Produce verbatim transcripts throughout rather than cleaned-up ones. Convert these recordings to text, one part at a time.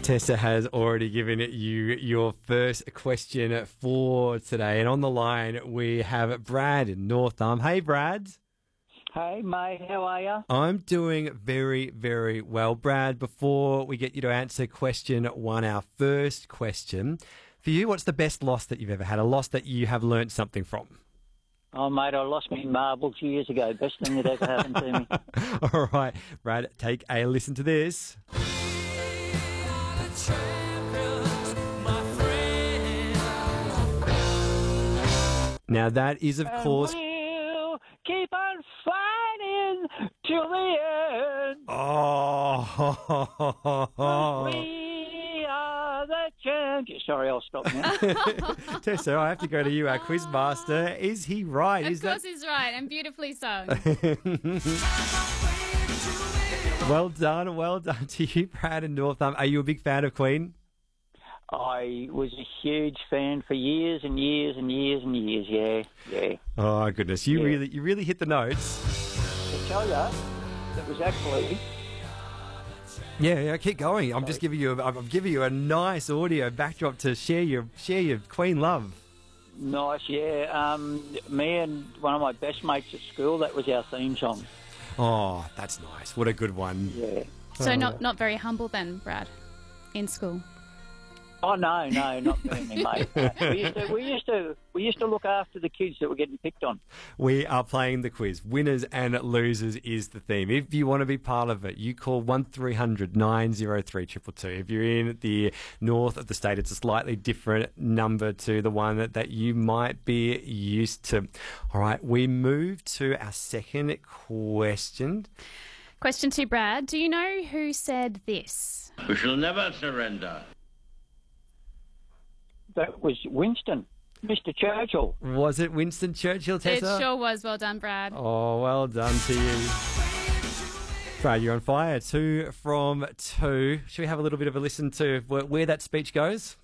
Tessa has already given you your first question for today. And on the line, we have Brad in North Arm. Hey, Brad. Hey, mate, how are you? I'm doing very, very well. Brad, before we get you to answer question one, our first question, for you, what's the best loss that you've ever had? A loss that you have learnt something from? Oh, mate, I lost me marbles years ago. Best thing that ever happened to me. All right, Brad, take a listen to this. Now, that is, of And course... we'll keep on fighting till the end. Oh. We are the champions. Sorry, I'll stop now. Tessa, I have to go to you, our quiz master. Is he right? Of is course that... he's right, and beautifully so. Well done, well done to you, Brad and North Arm. Are you a big fan of Queen? I was a huge fan for years and years and years and years, yeah, yeah. Oh, goodness. You Yeah. really you really hit the notes. I tell you, that was actually... Yeah, yeah, keep going. I'm just giving you a, I'm giving you a nice audio backdrop to share your share your Queen love. Nice, yeah. Um, me and one of my best mates at school, that was our theme song. Oh, that's nice. What a good one. Yeah. So not not very humble then, Brad, in school. Oh no, no, not really, mate. We used to, we used to, we used to look after the kids that were getting picked on. We are playing the quiz. Winners and losers is the theme. If you want to be part of it, you call one three hundred nine oh three two two two. If you're in the north of the state, it's a slightly different number to the one that, that you might be used to. All right, we move to our second question. Question two, Brad. Do you know who said this? We shall never surrender. That was Winston, Mister Churchill. Was it Winston Churchill, Tessa? It sure was. Well done, Brad. Oh, well done to you. Brad, you're on fire. Two from two. Should we have a little bit of a listen to where, where that speech goes?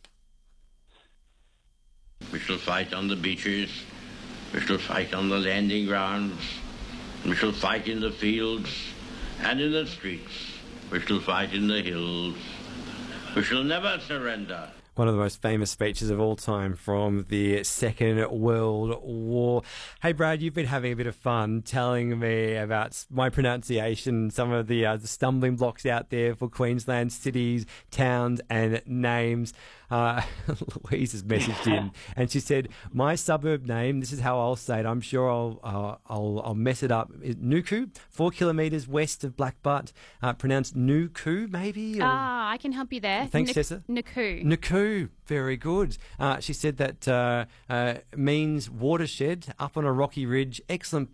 We shall fight on the beaches. We shall fight on the landing grounds. We shall fight in the fields and in the streets. We shall fight in the hills. We shall never surrender. One of the most famous speeches of all time from the Second World War. Hey, Brad, you've been having a bit of fun telling me about my pronunciation, some of the, uh, the stumbling blocks out there for Queensland cities, towns and names. Uh, Louise has messaged in and she said, my suburb name, this is how I'll say it, I'm sure I'll uh, I'll, I'll mess it up. Nuku, four kilometres west of Black Butte, uh, pronounced Nuku maybe? Or... Ah, I can help you there. Thanks, N- Tessa. Naku. Naku, very good. Uh, she said that uh, uh, means watershed up on a rocky ridge, excellent